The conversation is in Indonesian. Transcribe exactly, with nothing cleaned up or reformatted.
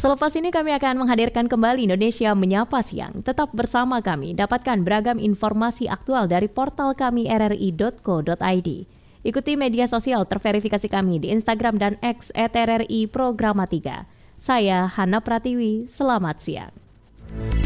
Selepas ini kami akan menghadirkan kembali Indonesia Menyapa Siang. Tetap bersama kami, dapatkan beragam informasi aktual dari portal kami r r i dot co dot i d. Ikuti media sosial terverifikasi kami di Instagram dan X at r r i programa tiga. Saya Hana Pratiwi, selamat siang.